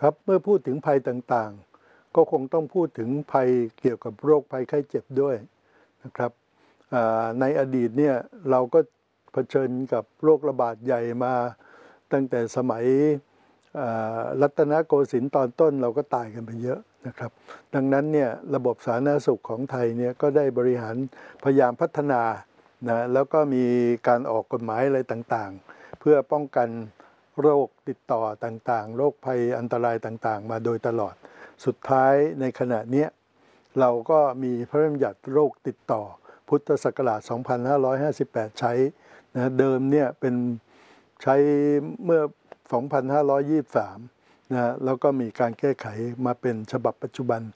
ครับเมื่อพูดถึงภัยต่างๆก็คงต้องพูดถึงภัยเกี่ยวกับโรคภัยไข้เจ็บด้วยนะครับในอดีตเนี่ยเราก็เผชิญกับโรคระบาดใหญ่มาตั้งแต่สมัยรัตนโกสินทร์ตอนต้นเราก็ตายกันไปเยอะนะครับดังนั้นเนี่ยระบบสาธารณสุขของไทยเนี่ยก็ได้บริหารพยายามพัฒนานะแล้วก็มีการออกกฎหมายอะไรต่างๆเพื่อป้องกันโรคติดต่อต่างๆโรคภัยอันตรายต่างๆมาโดยตลอดสุดท้ายในขณะนี้เราก็มีพระราชบัญญัติโรคติดต่อพุทธศักราช 2558 ใช้นะเดิมเนี่ยเป็นใช้เมื่อ 2523 นะแล้วก็มีการแก้ไขมาเป็นฉบับปัจจุบัน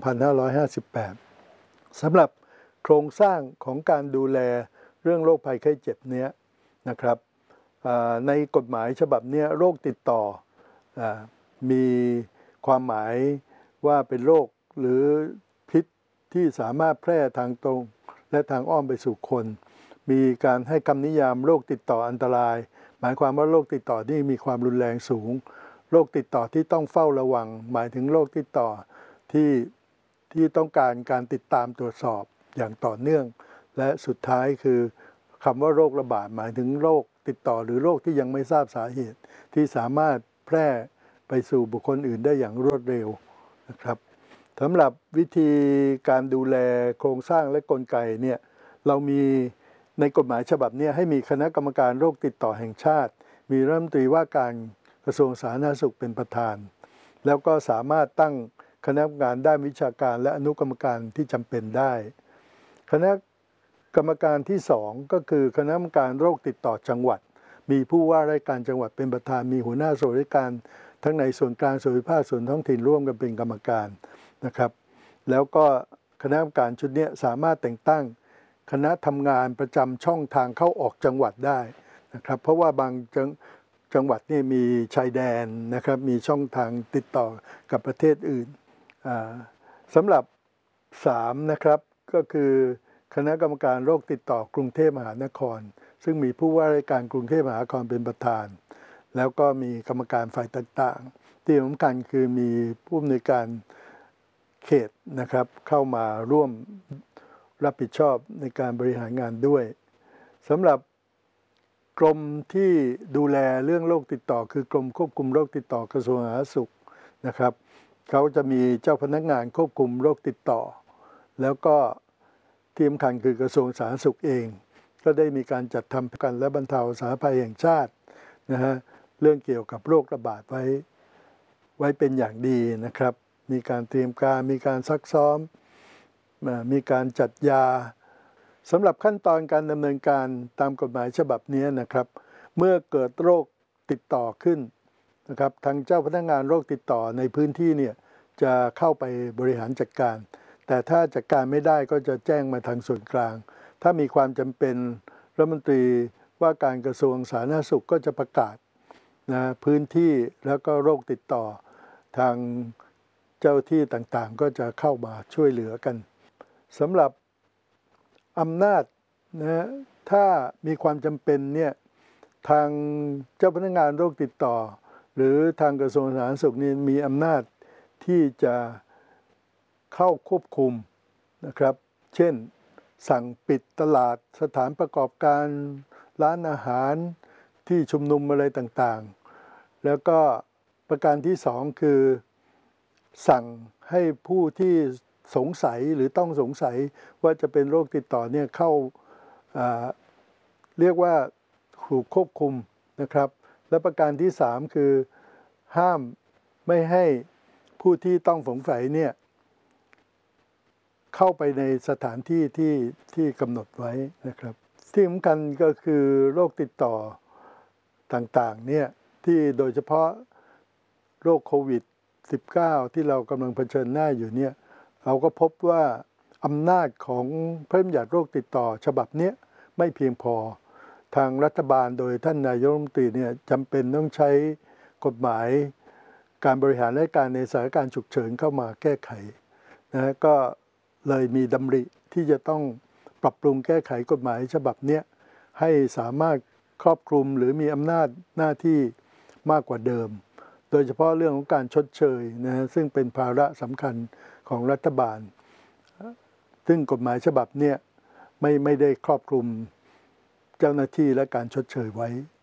2558 สำหรับโครงสร้างของการดูแลเรื่องโรคภัยไข้เจ็บเนี้ยนะครับในกฎหมายฉบับนี้โรคติดต่อมีความหมายว่าเป็นโรคหรือพิษที่สามารถแพร่ทางตรงและทางอ้อมไปสู่คนมีการให้คำนิยามโรคติดต่ออันตรายหมายความว่าโรคติดต่อที่มีความรุนแรงสูงโรคติดต่อที่ต้องเฝ้าระวังหมายถึงโรคติดต่อที่ต้องการติดตามตรวจสอบอย่างต่อเนื่องและสุดท้ายคือคำว่าโรคระบาดหมายถึงโรคติดต่อหรือโรคที่ยังไม่ทราบสาเหตุที่สามารถแพร่ไปสู่บุคคลอื่นได้อย่างรวดเร็วนะครับสำหรับวิธีการดูแลโครงสร้างและกลไกเนี่ยเรามีในกฎหมายฉบับนี้ให้มีคณะกรรมการโรคติดต่อแห่งชาติมีรัฐมนตรีว่าการกระทรวงสาธารณสุขเป็นประธานแล้วก็สามารถตั้งคณะกรรมการด้านวิชาการและอนุกรรมการที่จำเป็นได้คณะกรรมการที่2ก็คือคณะกรรมการโรคติดต่อจังหวัดมีผู้ว่าราชการจังหวัดเป็นประธานมีหัวหน้าส่วนราชการทั้งในส่วนกลางส่วนภูมิภาคส่วนท้องถิ่นร่วมกันเป็นกรรมการนะครับแล้วก็คณะกรรมการชุดนี้สามารถแต่งตั้งคณะทำงานประจำช่องทางเข้าออกจังหวัดได้นะครับเพราะว่าบางจังหวัดนี่มีชายแดนนะครับมีช่องทางติดต่อกับประเทศอื่นสำหรับ3นะครับก็คือคณะกรรมการโรคติดต่อกรุงเทพมหานครซึ่งมีผู้ว่าราชการกรุงเทพมหานครเป็นประธานแล้วก็มีกรรมการฝ่ายต่างๆที่สำคัญคือมีผู้อำนวยการเขตนะครับเข้ามาร่วมรับผิดชอบในการบริหารงานด้วยสำหรับกรมที่ดูแลเรื่องโรคติดต่อคือกรมควบคุมโรคติดต่อกระทรวงสาธารณสุขนะครับเขาจะมีเจ้าพนักงานควบคุมโรคติดต่อแล้วก็ที่สำคัญคือกระทรวงสาธารณสุขเองก็ได้มีการจัดทำประกันและบรรเทาสาธารณภัยแห่งชาตินะฮะเรื่องเกี่ยวกับโรคระบาดไว้เป็นอย่างดีนะครับมีการเตรียมการมีการซักซ้อมมีการจัดยาสำหรับขั้นตอนการดำเนินการตามกฎหมายฉบับนี้นะครับเมื่อเกิดโรคติดต่อขึ้นนะครับทางเจ้าพนักงานโรคติดต่อในพื้นที่เนี่ยจะเข้าไปบริหารจัดการแต่ถ้าจัดการไม่ได้ก็จะแจ้งมาทางส่วนกลางถ้ามีความจำเป็นรัฐมนตรีว่าการกระทรวงสาธารณสุขก็จะประกาศนะพื้นที่แล้วก็โรคติดต่อทางเจ้าที่ต่างๆก็จะเข้ามาช่วยเหลือกันสำหรับอำนาจนะถ้ามีความจำเป็นเนี่ยทางเจ้าพนักงานโรคติดต่อหรือทางกระทรวงสาธารณสุขนี่มีอำนาจที่จะเข้าควบคุมนะครับเช่นสั่งปิดตลาดสถานประกอบการร้านอาหารที่ชุมนุมอะไรต่างๆแล้วก็ประการที่2คือสั่งให้ผู้ที่สงสัยหรือต้องสงสัยว่าจะเป็นโรคติดต่อเนี่ยเข้าเรียกว่าถูกควบคุมนะครับและประการที่3คือห้ามไม่ให้ผู้ที่ต้องสงสัยเนี่ยเข้าไปในสถานที่ที่กำหนดไว้นะครับที่สำคัญก็คือโรคติดต่อต่างๆเนี่ยที่โดยเฉพาะโรคโควิด -19 ที่เรากำลังเผชิญหน้าอยู่เนี่ยเราก็พบว่าอำนาจของพระราชบัญญัติโรคติดต่อฉบับนี้ไม่เพียงพอทางรัฐบาลโดยท่านนายกรัฐมนตรีเนี่ยจำเป็นต้องใช้กฎหมายการบริหารราชการในสถานการณ์ฉุกเฉินเข้ามาแก้ไขนะก็เลยมีดำริที่จะต้องปรับปรุงแก้ไขกฎหมายฉบับนี้ให้สามารถครอบคลุมหรือมีอำนาจหน้าที่มากกว่าเดิมโดยเฉพาะเรื่องของการชดเชยนะฮะซึ่งเป็นภาระสำคัญของรัฐบาลซึ่งกฎหมายฉบับเนี้ยไม่ได้ครอบคลุมเจ้าหน้าที่และการชดเชยไว้